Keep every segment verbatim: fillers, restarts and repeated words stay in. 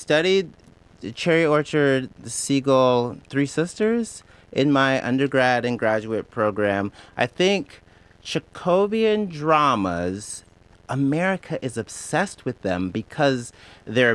studied Cherry Orchard, the Seagull, Three Sisters in my undergrad and graduate program. I think Chekhovian dramas, America is obsessed with them because they're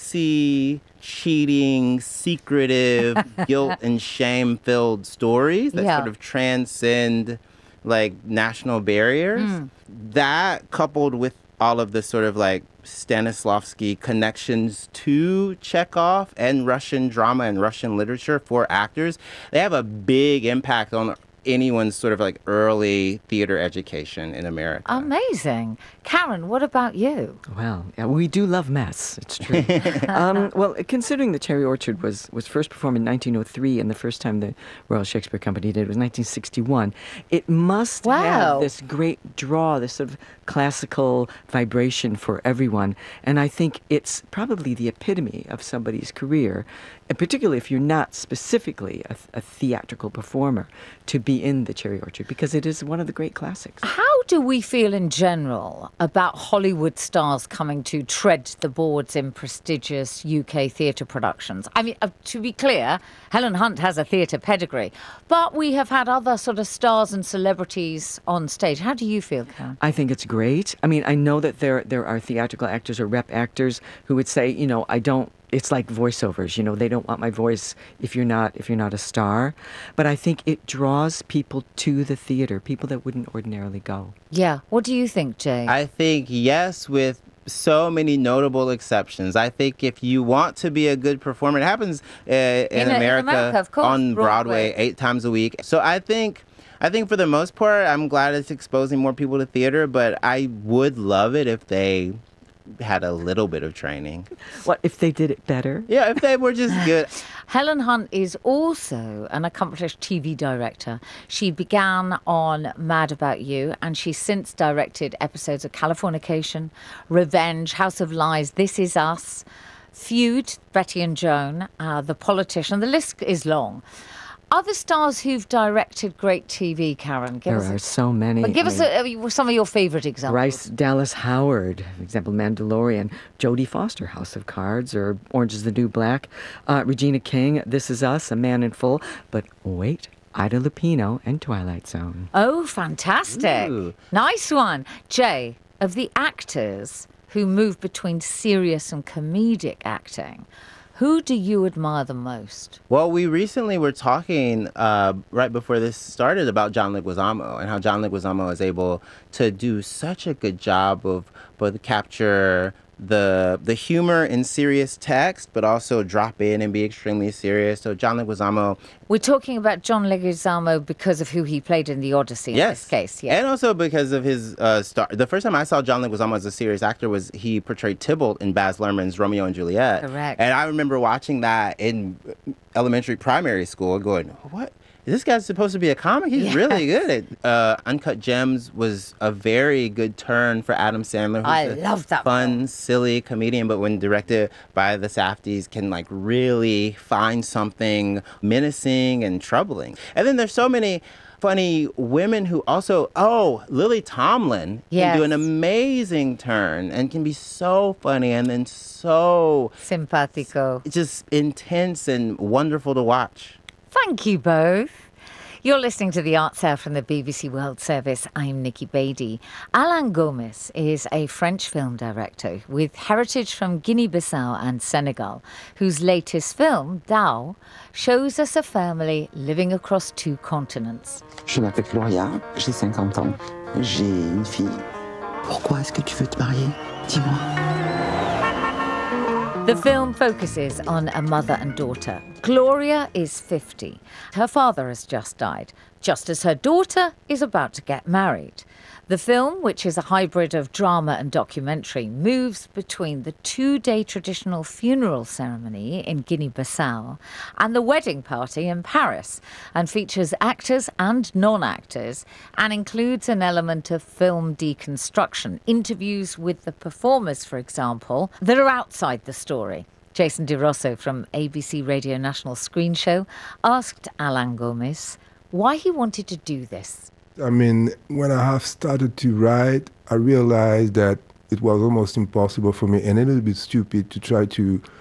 messy, cheating, secretive, guilt and shame-filled stories that Yeah. sort of transcend like national barriers. Mm. That coupled with all of the sort of like Stanislavski connections to Chekhov and Russian drama and Russian literature for actors, they have a big impact on anyone's sort of like early theater education in America. Amazing. Karen, what about you? Well, yeah, we do love mess. It's true. um, well, considering the Cherry Orchard was, was first performed in nineteen oh three and the first time the Royal Shakespeare Company did it was nineteen sixty-one, it must Wow. have this great draw, this sort of classical vibration for everyone. And I think it's probably the epitome of somebody's career, and particularly if you're not specifically a, a theatrical performer, to be in the Cherry Orchard, because it is one of the great classics. How do we feel in general about Hollywood stars coming to tread the boards in prestigious U K theatre productions? I mean, uh, to be clear, Helen Hunt has a theatre pedigree, but we have had other sort of stars and celebrities on stage. How do you feel, Karen? I think it's great. I mean, I know that there there are theatrical actors or rep actors who would say, you know, I don't, it's like voiceovers, you know, they don't want my voice if you're not if you're not a star. But I think it draws people to the theater, people that wouldn't ordinarily go. Yeah. What do you think, Jay? I think yes, with so many notable exceptions. I think if you want to be a good performer, it happens uh, in, In a- in America, America, of course, on Broadway Broadway. eight times a week. So I think I think for the most part, I'm glad it's exposing more people to theater, but I would love it if they had a little bit of training. What if they did it better? Yeah, if they were just good. Helen Hunt is also an accomplished T V director. She began on Mad About You, and she's since directed episodes of Californication, Revenge, House of Lies, This Is Us, Feud, Betty and Joan, uh, The Politician. The list is long. Other stars who've directed great T V, Karen, give There us are a, so many. but give I us mean, a, a, some of your favourite examples. Bryce Dallas Howard, for example, Mandalorian, Jodie Foster, House of Cards, or Orange is the New Black, uh, Regina King, This Is Us, A Man in Full, but wait, Ida Lupino and Twilight Zone. Oh, fantastic. Ooh. Nice one. Jay, of the actors who move between serious and comedic acting, who do you admire the most? Well, we recently were talking uh, right before this started about John Leguizamo and how John Leguizamo is able to do such a good job of both capture the the humor in serious text, but also drop in and be extremely serious. So John Leguizamo, We're talking about John Leguizamo because of who he played in The Odyssey in yes, this case. Yeah. and also because of his uh, star. The first time I saw John Leguizamo as a serious actor was he portrayed Tybalt in Baz Luhrmann's Romeo and Juliet. Correct. And I remember watching that in elementary, primary school, going, "What? This guy's supposed to be a comic? He's Yes. really good at." Uh, Uncut Gems was a very good turn for Adam Sandler. Who's I a love that fun, film. silly comedian, but when directed by the Safdies, can like really find something menacing and troubling. And then there's so many funny women who also, oh, Lily Tomlin Yes. can do an amazing turn and can be so funny and then so Simpatico. just intense and wonderful to watch. Thank you both. You're listening to The Arts Hour from the B B C World Service. I'm Nikki Beatty. Alain Gomes is a French film director with heritage from Guinea-Bissau and Senegal, whose latest film, Dao, shows us a family living across two continents. Je m'appelle Gloria, j'ai cinquante ans, j'ai une fille. Pourquoi est-ce que tu veux te marier? Dis-moi. The film focuses on a mother and daughter. Gloria is fifty. Her father has just died, just as her daughter is about to get married. The film, which is a hybrid of drama and documentary, moves between the two-day traditional funeral ceremony in Guinea-Bissau and the wedding party in Paris, and features actors and non-actors, and includes an element of film deconstruction, interviews with the performers, for example, that are outside the story. Jason DeRosso from A B C Radio National Screen Show asked Alain Gomes why he wanted to do this. I mean, when I have started to write, I realized that it was almost impossible for me and a little bit stupid to try to